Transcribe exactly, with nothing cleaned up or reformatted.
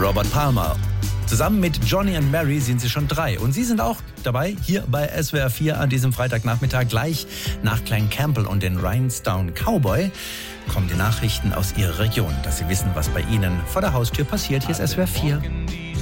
Robert Palmer. Zusammen mit Johnny und Mary sind sie schon drei. Und sie sind auch dabei hier bei S W R vier an diesem Freitagnachmittag. Gleich nach Glen Campbell und den Rhinestone Cowboy kommen die Nachrichten aus ihrer Region, dass sie wissen, was bei ihnen vor der Haustür passiert. Hier ist S W R vier.